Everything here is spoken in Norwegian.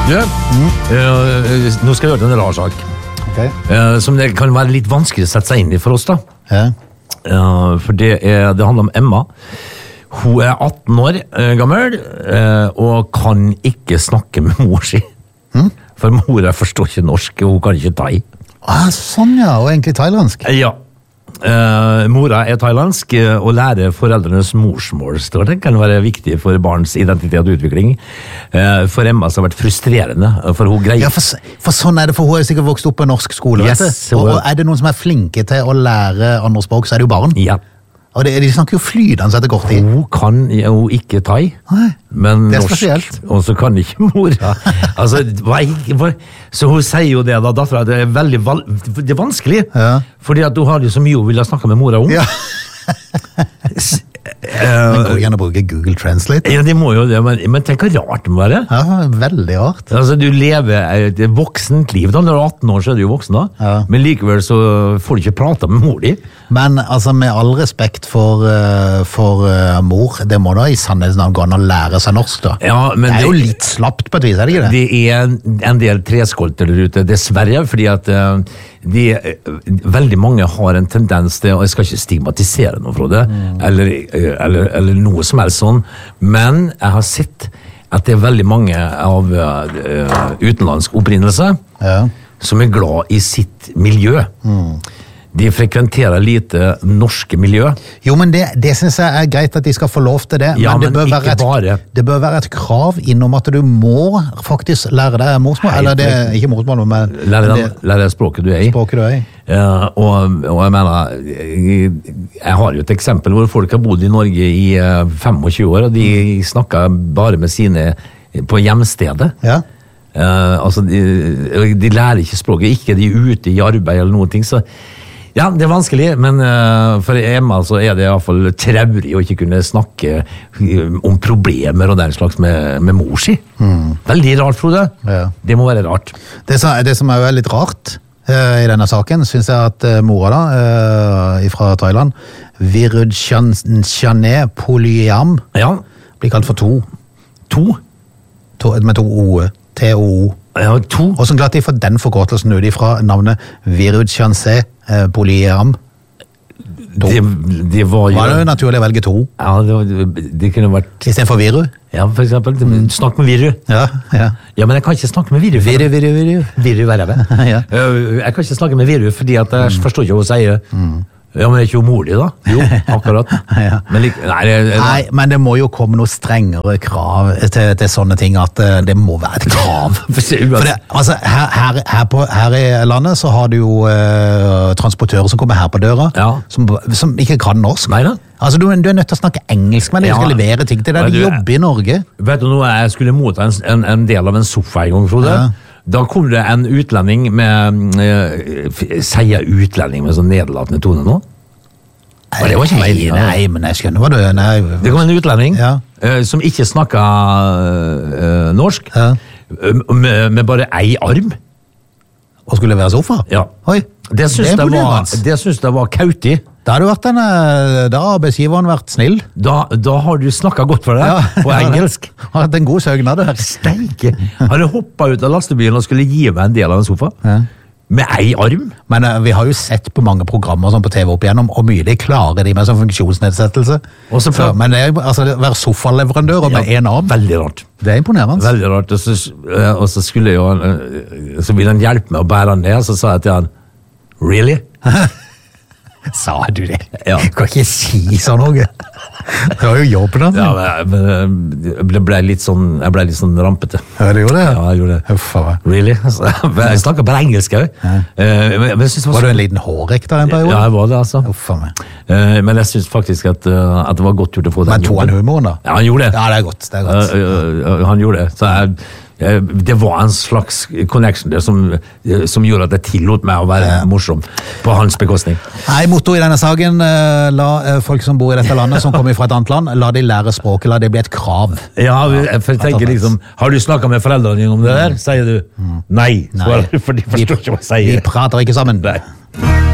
Nå skal jeg gjøre en rar sak. Okay. Som det kan være litt vanskelig å sette seg inn i for oss da. For det handler om Emma. Hun 18 år gammel, og kan ikke snakke med mor si. For mor forstår ikke norsk, og hun kan ikke thai. Sånn ja, og egentlig thailandsk. Ja. Mora thailandsk, og lærer foreldrenes morsmål, står det. Kan være viktig for barns identitet og utvikling. For Emma så har det vært frustrerende, for hun greier... Ja, for sånn det, for hun har sikkert vokst opp på en norsk skole, yes, vet du? Og det noen som flinke til å lære andre språk, så det jo barn. Ja. Og de snakker jo flydende etter kort tid. Hun kan jo ikke thai, men det norsk, spesielt. Og så kan ikke mora. Altså, så hun sier jo det da, datteren, det veldig det vanskelig, fordi at hun har jo så mye hun vil ha snakket med mora om. Ja. Men går det igjen å bruke Google Translate? Ja, det må jo det, men tenk hva rart det må være. Ja, veldig rart. Altså, du lever et voksent liv da, når du er 18 år så er du jo voksen da, men likevel så får du ikke prate med mor di. Men altså, med all respekt for mor, det må da i sannhets navn gå an å lære seg norsk da. Ja, men det jo litt slapt på et vis, det ikke det? Det en del treskolter der ute, dessverre, fordi at veldig mange har en tendens til, og jeg skal ikke stigmatisere noe fra det, eller noe som helst sånn, men jeg har sett at det er veldig mange av utenlandsk opprinnelse som er glad i sitt miljø. De frekventerer lite norske miljø. Jo, men det synes jeg greit at de skal få lov til det, ja, men det bør være et krav innom at du må faktisk lære deg morsmål, eller det ikke morsmål, men lære deg språket du er i. Språket du er i. Og jeg mener, jeg har jo et eksempel hvor folk har bodd i Norge i 25 år, og de snakker bare med sine på hjemstedet. Ja. Altså, de lærer ikke språket, ikke de er ute i arbeid eller noen ting, så ja, det er vanskelig, men for Emma så er det i hvert fall traurig å ikke kunne snakke om problemer og den slags med mor si. Veldig rart, Frode. Ja. Det må være rart. Det som er litt rart i denne saken, synes jeg at mora da, fra Thailand, Virudchane Polyam, blir kalt for To? Med 2 O, T-O-O. Ja, 2. Og så glatt de får den forkortelsen ut ifra navnet Virudchane Polyam. Det var det jo naturlig å velge 2? Ja, det kunne vært... I stedet for Viru? Ja, for eksempel. Snakk med Viru. Ja, men jeg kan ikke snakke med Viru. Viru, hva er det? Jeg kan ikke snakke med Viru, fordi at jeg forstår ikke hva hun sier. Ja, men det er ikke jo mor di da? Jo, akkurat. Nei, men det må jo komme noe strengere krav til sånne ting, at det må være et krav. For det, altså, her i landet så har du jo transportører som kommer her på døra, som ikke kan norsk. Nei da. Altså, du er nødt til å snakke engelsk, men de skal levere ting til deg. De jobber i Norge. Vet du noe, jeg skulle motta en del av en sofa en gang, Frode. Da kom det en utlending sier utlending med sånn nedlatende tone nå? Det var ikke meg. Nei, men jeg skjønner hva du... Det kom en utlending som ikke snakket norsk, med bare ei arm. Og skulle levere sofa? Ja. Oi, det synes jeg var kautig. Da har arbeidsgiveren vært snill. Da har du snakket godt for deg på engelsk. Har hatt en god søgnad der. Steike. Har du hoppet ut av lastebilen og skulle gi meg en del av en sofa? Med ei arm? Men vi har jo sett på mange programmer sånn på TV opp igjennom, og mye de klarer de med sånn funksjonsnedsettelse. Men det være sofaleverandør med en arm. Veldig rart. Det er imponerende. Veldig rart. Og så skulle så ville han hjelpe meg å bære han ned, så sa jeg til han, really? Sa du det? Ja. Du kan ikke si sånn noe. Det var jo jobben da. Ja, men jeg ble litt sånn rampete. Ja, du gjorde det? Ja, jeg gjorde det. Uffa meg. Really? Jeg snakket bare engelsk også. Var du en liten hårrekk der en periode? Ja, jeg var det altså. Uffa meg. Men jeg synes faktisk at det var godt gjort å få den. Men tog han humoren da? Ja, han gjorde det. Ja, det er godt. Han gjorde det. Så det var en slags connection der som gjorde at jeg tillot meg å være morsom på hans bekostning. Nei, motto i denne saken, la folk som bor i dette landet, som kommer fra et annet land, la de lære språket, la det bli et krav. Ja, for jeg tenker liksom, har du snakket med foreldrene dine om det der? Sier du nei, for de forstår ikke hva jeg sier. Vi prater ikke sammen. Nei.